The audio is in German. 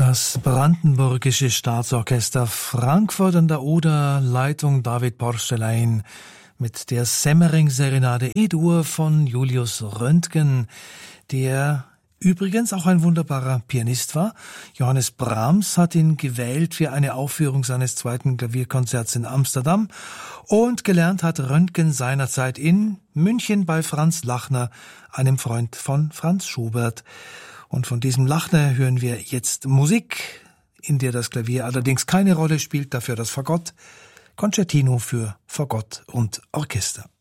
Das Brandenburgische Staatsorchester Frankfurt an der Oder, Leitung David Porstelein mit der Semmering-Serenade E-Dur von Julius Röntgen, der übrigens auch ein wunderbarer Pianist war. Johannes Brahms hat ihn gewählt für eine Aufführung seines zweiten Klavierkonzerts in Amsterdam und gelernt hat Röntgen seinerzeit in München bei Franz Lachner, einem Freund von Franz Schubert. Und von diesem Lachner hören wir jetzt Musik, in der das Klavier allerdings keine Rolle spielt, dafür das Fagott, Concertino für Fagott und Orchester.